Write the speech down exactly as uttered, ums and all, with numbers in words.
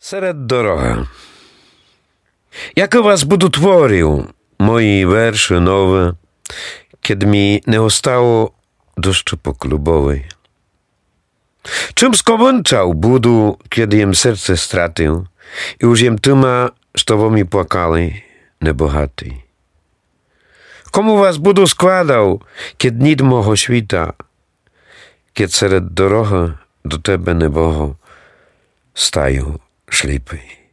Серед дорога. Яко вас буду творив, мої верші нове, kiedy mi nie ostało deszczu poklubowej. Czym skończał budu, kiedy jem serce stratył i już jem tyma, što mi płakali, nebohaty. Komu was budu składał, kiedy nit moho świta, kiedy sered doroga do tebe neboho stają szlipy.